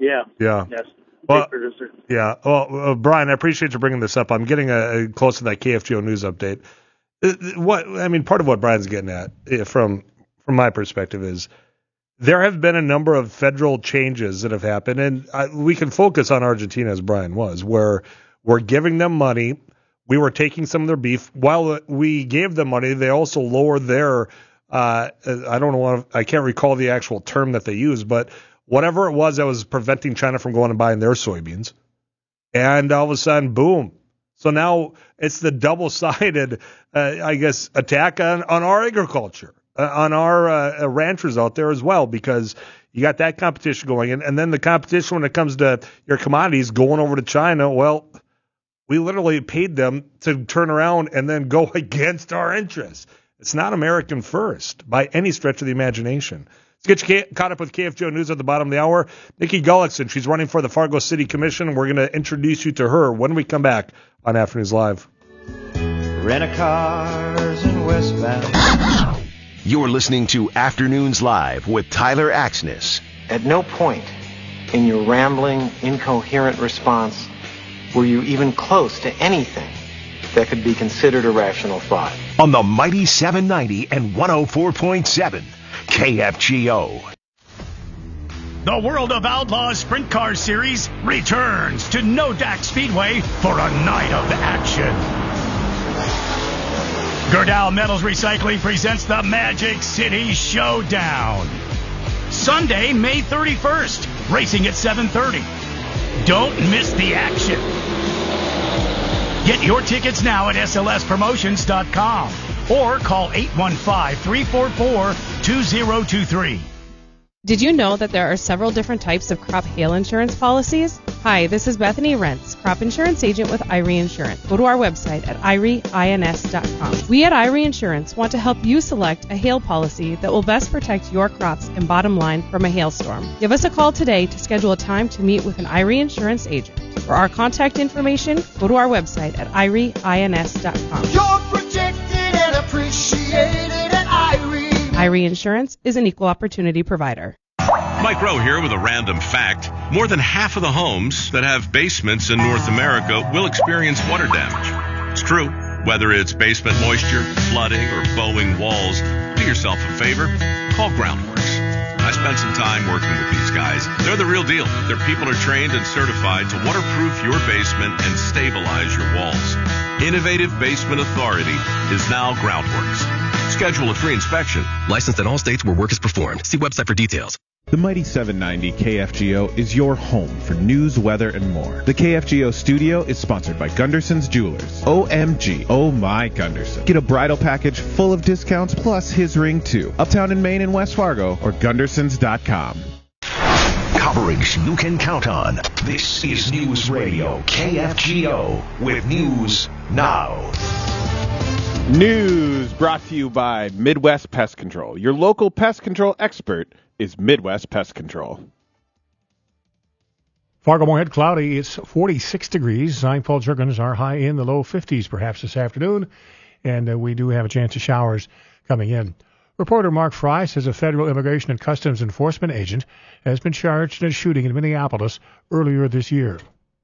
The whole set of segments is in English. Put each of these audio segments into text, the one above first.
Yeah. Yeah. Yes. Well, Producer. yeah. Well, Brian, I appreciate you bringing this up. I'm getting close to that KFGO news update. Part of what Brian's getting at from my perspective is there have been a number of federal changes that have happened, and we can focus on Argentina as Brian was, where we're giving them money. We were taking some of their beef. While we gave them money, they also lowered their, I can't recall the actual term that they used, but whatever it was that was preventing China from going and buying their soybeans. And all of a sudden, boom. So now it's the double-sided, attack on our agriculture, on our ranchers out there as well, because you got that competition going. And then the competition when it comes to your commodities going over to China, well, we literally paid them to turn around and then go against our interests. It's not American first by any stretch of the imagination. Let's get you caught up with KFGO News at the bottom of the hour. Nikki Gullickson, she's running for the Fargo City Commission. We're going to introduce you to her when we come back on Afternoons Live. Rent-a-cars in Westbound. You're listening to Afternoons Live with Tyler Axness. At no point in your rambling, incoherent response were you even close to anything that could be considered a rational thought. On the mighty 790 and 104.7 KFGO. The World of Outlaws Sprint Car Series returns to Nodak Speedway for a night of action. Gerdau Metals Recycling presents the Magic City Showdown. Sunday, May 31st, racing at 7:30. Don't miss the action. Get your tickets now at slspromotions.com or call 815-344-2023. Did you know that there are several different types of crop hail insurance policies? Hi, this is Bethany Rentz, crop insurance agent with Irie Insurance. Go to our website at irieins.com. We at Irie Insurance want to help you select a hail policy that will best protect your crops and bottom line from a hailstorm. Give us a call today to schedule a time to meet with an Irie Insurance agent. For our contact information, go to our website at irieins.com. You're protected and appreciated at Irie. Irie Insurance is an equal opportunity provider. Mike Rowe here with a random fact. More than half of the homes that have basements in North America will experience water damage. It's true. Whether it's basement moisture, flooding, or bowing walls, do yourself a favor. Call Groundworks. I spent some time working with these guys. They're the real deal. Their people are trained and certified to waterproof your basement and stabilize your walls. Innovative Basement Authority is now Groundworks. Schedule a free inspection. Licensed in all states where work is performed. See website for details. The mighty 790 KFGO is your home for news, weather, and more. The KFGO studio is sponsored by Gunderson's Jewelers. OMG, oh my Gunderson. Get a bridal package full of discounts plus his ring too. Uptown in Maine and West Fargo or Gundersons.com. Coverage you can count on. This is News Radio KFGO with News Now. News brought to you by Midwest Pest Control. Your local pest control expert is Midwest Pest Control. Fargo Moorhead, cloudy. It's 46 degrees. St. Paul Jurgens are high in the low 50s perhaps this afternoon, and we do have a chance of showers coming in. Reporter Mark Fry says a federal immigration and customs enforcement agent has been charged in a shooting in Minneapolis earlier this year.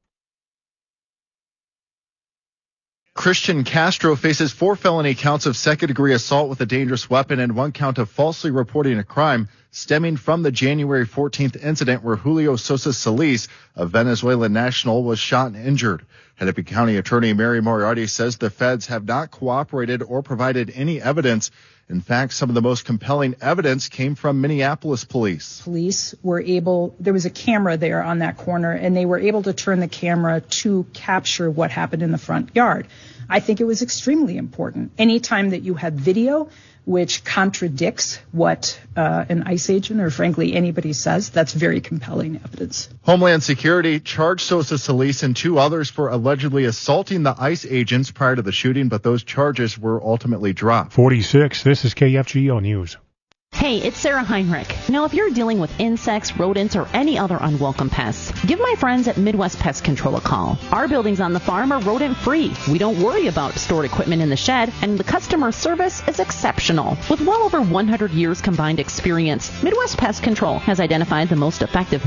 Christian Castro faces 4 felony counts of second-degree assault with a dangerous weapon and 1 count of falsely reporting a crime stemming from the January 14th incident where Julio Sosa Solis, a Venezuelan national, was shot and injured. Hennepin County Attorney Mary Moriarty says the feds have not cooperated or provided any evidence. In fact, some of the most compelling evidence came from Minneapolis police. Police were able, there was a camera there on that corner, and they were able to turn the camera to capture what happened in the front yard. I think it was extremely important. Anytime that you have video which contradicts what an ICE agent or frankly anybody says, that's very compelling evidence. Homeland Security charged Sosa Solis and 2 others for allegedly assaulting the ICE agents prior to the shooting, but those charges were ultimately dropped. 46, this is KFGO News. Hey, it's Sarah Heinrich. Now, if you're dealing with insects, rodents, or any other unwelcome pests, give my friends at Midwest Pest Control a call. Our buildings on the farm are rodent-free. We don't worry about stored equipment in the shed, and the customer service is exceptional. With well over 100 years combined experience, Midwest Pest Control has identified the most effective